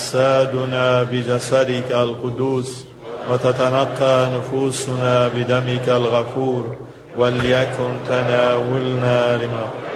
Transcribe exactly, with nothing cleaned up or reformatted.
أجسادنا بجسدك القدوس، وتتنقى نفوسنا بدمك الغفور، وليكن تناولنا لما